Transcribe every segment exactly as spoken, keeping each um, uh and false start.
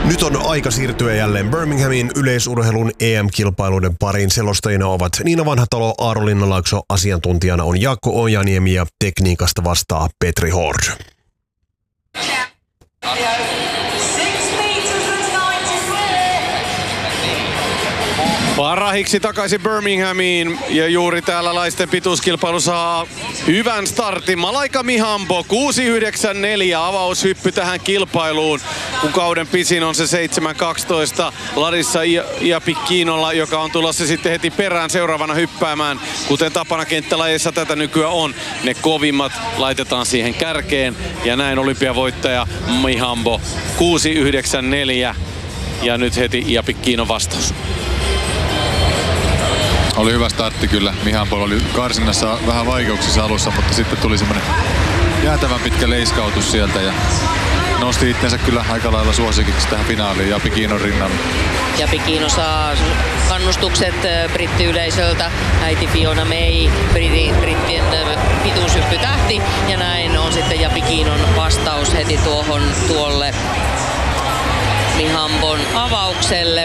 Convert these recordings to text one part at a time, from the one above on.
Nyt on aika siirtyä jälleen Birminghamin yleisurheilun E M-kilpailuiden pariin. Selostajina ovat Niina Vanhatalo, Aaro Linnanlaakso, asiantuntijana on Jaakko Ojaniemi ja tekniikasta vastaa Petri Hord. Parahiksi takaisin Birminghamiin ja juuri täällä laisten pituuskilpailu saa hyvän startin. Malaika Mihambo kuusi yhdeksän neljä avaushyppy tähän kilpailuun, kun kauden pisin on se seitsemän kaksitoista Larissa Iapikkinolla, joka on tulossa sitten heti perään seuraavana hyppäämään. Kuten tapana kenttälajeissa tätä nykyään on, ne kovimmat laitetaan siihen kärkeen ja näin olympiavoittaja Mihambo kuusi yhdeksän neljä ja nyt heti Iapikkinon vastaus. Oli hyvä startti kyllä. Mihambo oli karsinnassa vähän vaikeuksissa alussa, mutta sitten tuli semmoinen jäätävän pitkä leiskautus sieltä ja nosti itsensä kyllä aika lailla suosikiksi tähän finaaliin Iapikinon rinnalla. Iapikkino saa kannustukset brittiyleisöltä. Äiti Fiona May, Britin, brittien pituushyppytähti, ja näin on sitten Iapikkinon vastaus heti tuohon tuolle Mihambon avaukselle.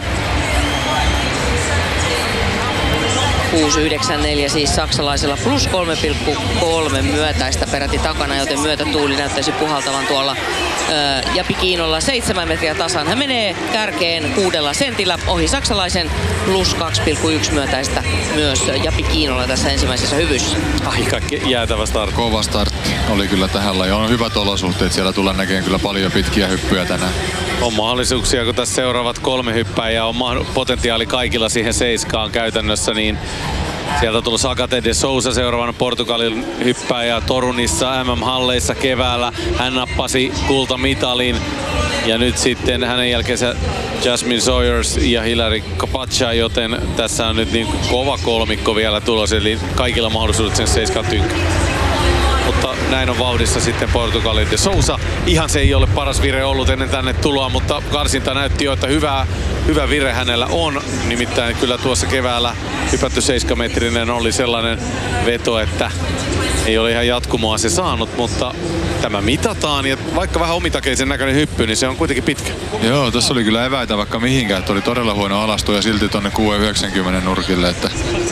kuusi yhdeksän neljä siis saksalaisella plus kolme pilkku kolme myötäistä peräti takana, joten myötätuuli näyttäisi puhaltavan tuolla Iapikkinolla seitsemän metriä tasan. Hän menee kärkeen kuudella sentillä ohi saksalaisen plus kaksi pilkku yksi myötäistä myös Iapikkinolla tässä ensimmäisessä hyvyssä. Aika jäätävä startti. Kova startti oli kyllä tähän lajiin. On hyvät olosuhteet, siellä tulee näkemään kyllä paljon pitkiä hyppyjä tänään. On mahdollisuuksia, kun tässä seuraavat kolme hyppääjää on potentiaali kaikilla siihen seiskaan käytännössä, niin sieltä tuli Sakate de Sousa seuraavana Portugalin hyppääjä Torunissa M M-halleissa keväällä. Hän nappasi kultamitalin ja nyt sitten hänen jälkeensä Jasmine Sawyers ja Hilary Capacha, joten tässä on nyt niin kova kolmikko vielä tulossa, eli kaikilla mahdollisuudet sen seiskaan tynkään. Mutta näin on vauhdissa sitten Portugalin de Sousa. Ihan se ei ole paras vire ollut ennen tänne tuloa, mutta karsinta näytti jo, että hyvä, hyvä vire hänellä on. Nimittäin kyllä tuossa keväällä hypätty seitsemänmetrinen oli sellainen veto, että ei ole ihan jatkumoa se saanut, mutta tämä mitataan ja vaikka vähän omitakeisen näköinen hyppy, niin se on kuitenkin pitkä. Joo, tässä oli kyllä eväitä vaikka mihinkään, että oli todella huono alasto ja silti tonne kuusi yhdeksänkymmentä nurkille, että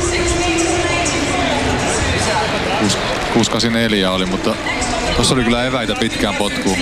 kuusi kahdeksan neljä oli, mutta tuossa oli kyllä eväitä pitkään potkuun.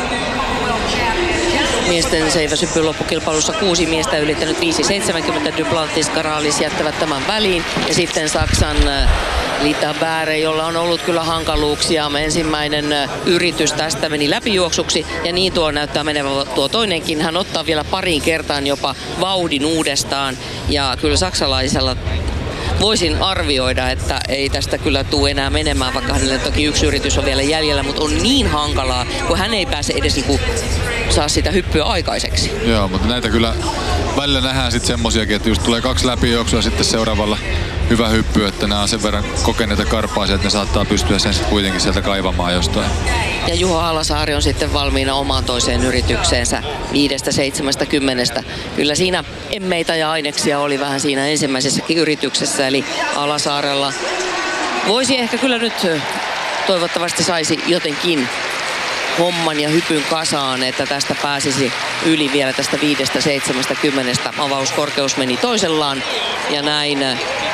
Miesten seiväshyppyn loppukilpailussa kuusi miestä ylittänyt viisi seitsemänkymmentä. Duplantis, Karalis jättävät tämän väliin. Ja sitten Saksan Lita Bäre, jolla on ollut kyllä hankaluuksia. Ensimmäinen yritys tästä meni läpijuoksuksi ja niin tuo näyttää menevä tuo toinenkin. Hän ottaa vielä pariin kertaan jopa vauhdin uudestaan ja kyllä saksalaisella voisin arvioida, että ei tästä kyllä tule enää menemään, vaikka hänelle toki yksi yritys on vielä jäljellä, mutta on niin hankalaa, kun hän ei pääse edes niinku saa sitä hyppyä aikaiseksi. Joo, mutta näitä kyllä välillä nähdään sitten semmosiakin, että just tulee kaksi läpijuoksua sitten seuraavalla hyvä hyppy, että nämä on sen verran kokeneita karpaisia, että ne saattaa pystyä sen sitten kuitenkin sieltä kaivamaan jostain. Ja Juho Halasaari on sitten valmiina omaan toiseen yritykseensä viidestä seitsemästä kymmenestä. Kyllä siinä emmeitä ja aineksia oli vähän siinä ensimmäisessäkin yrityksessä, eli Halasaarella voisi ehkä kyllä nyt toivottavasti saisi jotenkin homman ja hypyn kasaan, että tästä pääsisi yli vielä tästä viidestä seitsemästä kymmenestä. Avauskorkeus meni toisellaan ja näin